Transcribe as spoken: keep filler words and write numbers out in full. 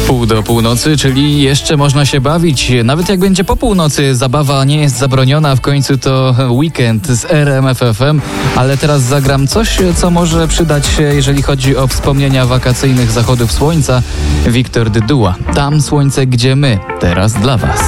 Pół do północy, czyli jeszcze można się bawić. Nawet jak będzie po północy, zabawa nie jest zabroniona. W końcu to weekend z R M F F M. Ale teraz zagram coś, co może przydać się, jeżeli chodzi o wspomnienia wakacyjnych zachodów słońca. Wiktor Dyduła. Tam słońce, gdzie my. Teraz dla was.